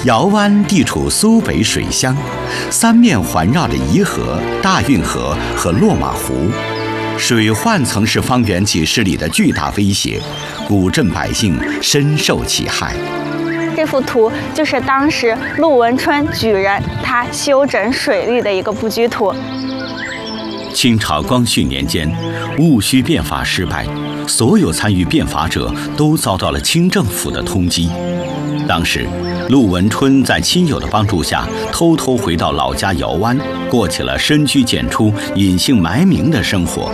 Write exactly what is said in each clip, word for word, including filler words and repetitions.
姚湾地处苏北水乡，三面环绕着沂河、大运河和落马湖，水患曾是方圆几十里的巨大威胁，古镇百姓深受其害。 这幅图就是当时陆文春举人他修整水利的一个布局图。 清朝光绪年间，戊戌变法失败，所有参与变法者都遭到了清政府的通缉。当时，陆文春在亲友的帮助下，偷偷回到老家姚湾，过起了深居简出、隐姓埋名的生活。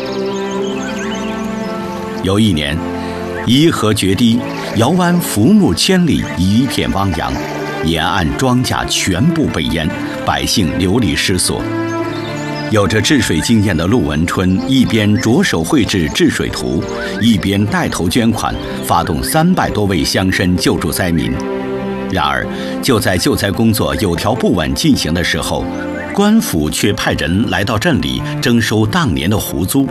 有一年，沂河决堤，姚湾浮木千里，一片汪洋，沿岸庄稼全部被淹，百姓流离失所。有着治水经验的陆文春一边着手绘制治水图，一边带头捐款，发动三百多位乡绅救助灾民。然而，就在救灾工作有条不紊进行的时候，官府却派人来到镇里征收当年的湖租。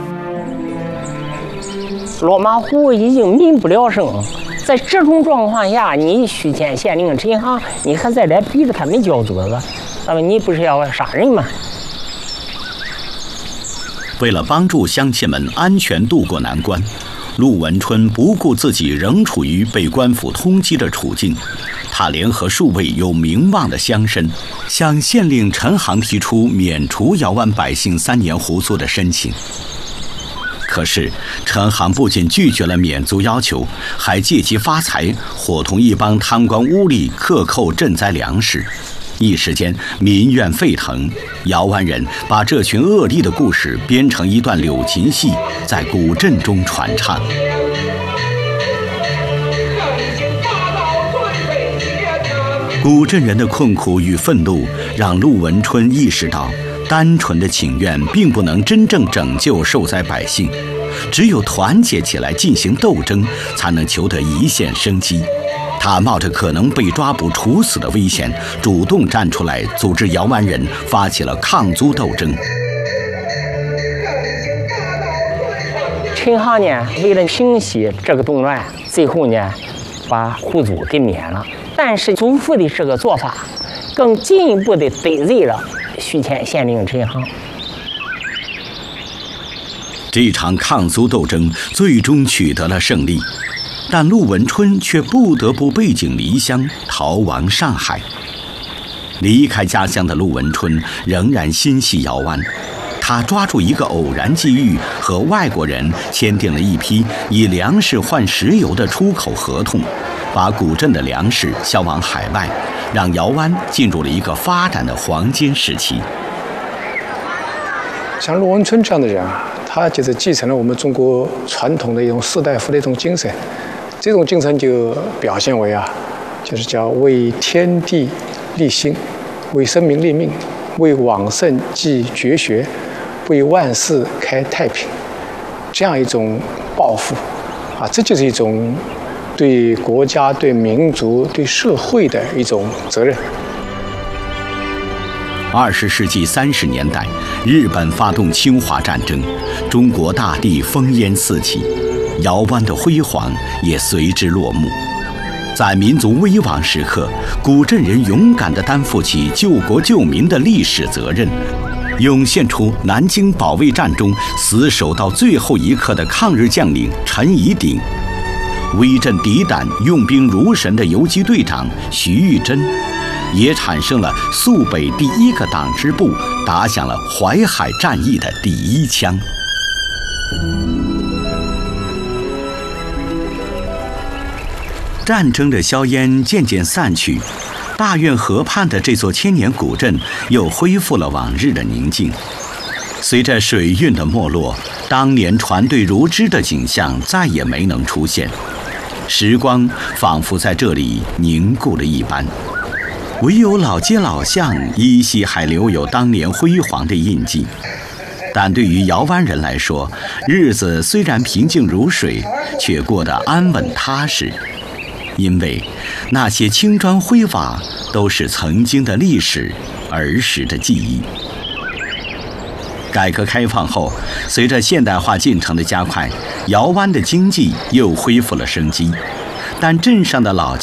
落马湖已经民不聊生，在这种状况下，你胥县县令陈航，你还在这逼着他们交责了，那么你不是要杀人吗？ 为了帮助乡亲们安全渡过难关，陆文春不顾自己仍处于被官府通缉的处境，他联合数位有名望的乡绅，向县令陈航提出免除姚湾百姓三年湖租的申请。可是陈航不仅拒绝了免租要求，还借机发财，伙同一帮贪官污吏克扣赈灾粮食。一时间民怨沸腾，姚湾人把这群恶吏的故事编成一段柳琴戏，在古镇中传唱。古镇人的困苦与愤怒让陆文春意识到，单纯的请愿并不能真正拯救受灾百姓，只有团结起来进行斗争，才能求得一线生机。他冒着可能被抓捕处死的危险，主动站出来组织姚湾人发起了抗租斗争。 陈航呢，为了平息这个动乱，最后呢，把户租给免了。但是祖父的这个做法，更进一步的得罪了胥县县令陈航。 这场抗租斗争最终取得了胜利。但陆文春却不得不背井离乡，逃亡上海。离开家乡的陆文春仍然心系姚湾，他抓住一个偶然机遇，和外国人签订了一批以粮食换石油的出口合同，把古镇的粮食销往海外，让姚湾进入了一个发展的黄金时期。 像陆文春这样的人，他就是继承了我们中国传统的一种士大夫的一种精神。这种精神就表现为啊，就是叫为天地立心，为生民立命，为往圣继绝学，为万世开太平，这样一种抱负啊，这就是一种对国家、对民族、对社会的一种责任。 二十世纪三十年代，日本发动侵华战争，中国大地烽烟四起。姚湾的辉煌也随之落幕。在民族危亡时刻，古镇人勇敢地担负起救国救民的历史责任，涌现出南京保卫战中死守到最后一刻的抗日将领陈宜鼎，威震敌胆、用兵如神的游击队长徐玉珍，也产生了肃北第一个党支部打响了淮海战役的第一枪。战争的硝烟渐渐散去，大运河畔的这座千年古镇又恢复了往日的宁静。随着水运的没落，当年船队如织的景象再也没能出现，时光仿佛在这里凝固了一般，唯有老街老巷依稀还留有当年辉煌的印记。但对于姚湾人来说，日子虽然平静如水，却过得安稳踏实。因为那些青砖灰瓦都是曾经的历史，儿时的记忆。改革开放后，随着现代化进程的加快，姚湾的经济又恢复了生机，但镇上的老